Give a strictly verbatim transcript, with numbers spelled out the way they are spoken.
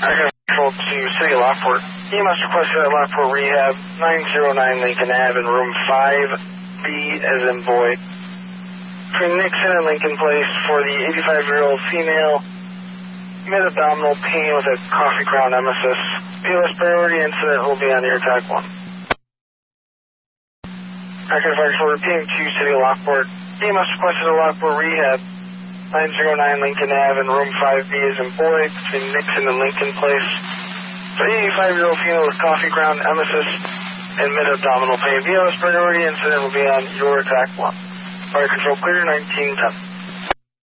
I got control to City of Lockport. E M S requested at Lockport Rehab, nine oh nine Lincoln Avenue in room five B as in boy. Between Nixon and Lincoln Place for the eighty-five-year-old female, mid-abdominal pain with a coffee ground emesis. P O S priority incident will be on air tag one. I got control repeating to City of Lockport. E M S requested at Lockport Rehab, nine oh nine Lincoln Avenue in room five B as in boy, between Nixon and Lincoln Place. For the eighty-five-year-old female with coffee ground emesis and mid-abdominal pain. P O S priority incident will be on your attack one. Fire control clear, nineteen ten.